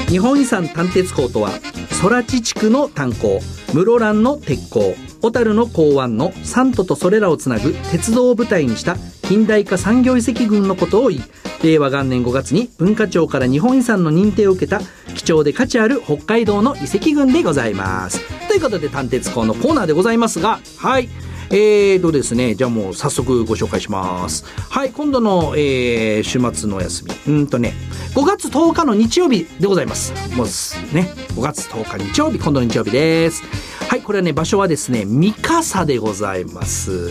日本遺産丹鉄港とは、空知地区の炭鉱、室蘭の鉄鋼、小樽の港湾の三都とそれらをつなぐ鉄道を舞台にした近代化産業遺跡群のことを言い、令和元年5月に文化庁から日本遺産の認定を受けた貴重で価値ある北海道の遺跡群でございます。ということで、丹鉄港のコーナーでございますが、はい、ですね、じゃあもう早速ご紹介します。はい、今度の、週末のお休み、5月10日の日曜日でございます。もうね、5月10日日曜日、今度の日曜日です。はい、これはね、場所はですね、三笠でございます。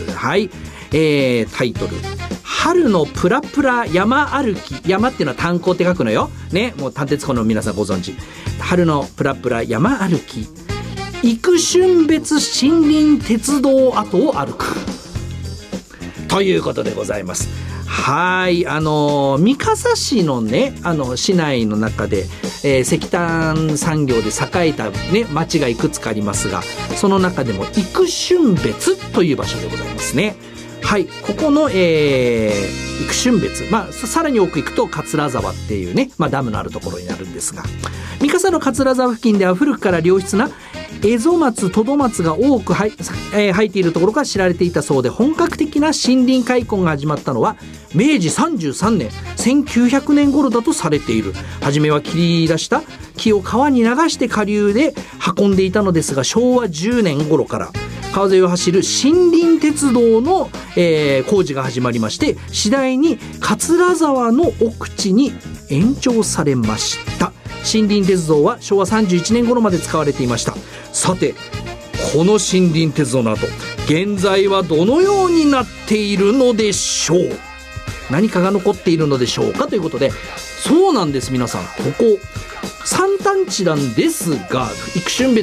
はい、タイトル、春のプラプラ山歩き。山っていうのは炭鉱って書くのよ。ね、もう丹鉄港の皆さんご存知。春のプラプラ山歩き。幾春別森林鉄道跡を歩く。ということでございます。はい、三笠市のね、市内の中で、石炭産業で栄えたね、町がいくつかありますが、その中でも幾春別という場所でございますね。はい、ここの、幾春別、さらに奥行くと桂沢っていうね、ダムのあるところになるんですが、三笠の桂沢付近では古くから良質なエゾマツ、トドマツが多く生えているところから知られていたそうで、本格的な森林開墾が始まったのは明治33年1900年頃だとされている。初めは切り出した木を川に流して下流で運んでいたのですが、昭和10年頃から川沿いを走る森林鉄道の、工事が始まりまして、次第に桂沢の奥地に延長されました。森林鉄道は昭和31年頃まで使われていました。さて、この森林鉄道の後、現在はどのようになっているのでしょう。何かが残っているのでしょうかということで、そうなんです、皆さん、ここ山丹地なんですが、幾春別